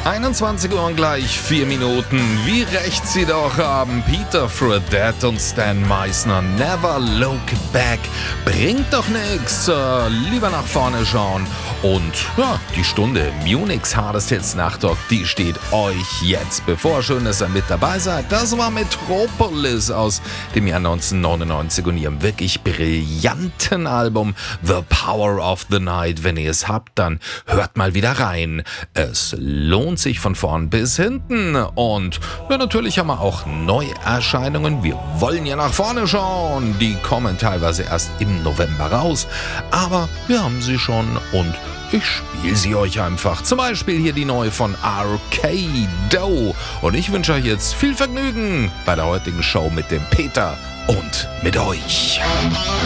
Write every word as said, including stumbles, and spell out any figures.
einundzwanzig Uhr und gleich vier Minuten. Wie recht sie doch haben. Peter Fredette und Stan Meisner. Never look back. Bringt doch nix. Äh, lieber nach vorne schauen. Und ja, die Stunde Munich's Hardest Hits Nachtalk, die steht euch jetzt bevor. Schön, dass ihr mit dabei seid. Das war Metropolis aus dem Jahr neunzehnhundertneunundneunzig und ihrem wirklich brillanten Album The Power of the Night. Wenn ihr es habt, dann hört mal wieder rein. Es lohnt sich von vorn bis hinten. Und ja, natürlich haben wir auch Neuerscheinungen. Wir wollen ja nach vorne schauen. Die kommen teilweise erst im November raus. Aber wir haben sie schon und ich spiele sie euch einfach. Zum Beispiel hier die neue von Arcado. Und ich wünsche euch jetzt viel Vergnügen bei der heutigen Show mit dem Peter und mit euch.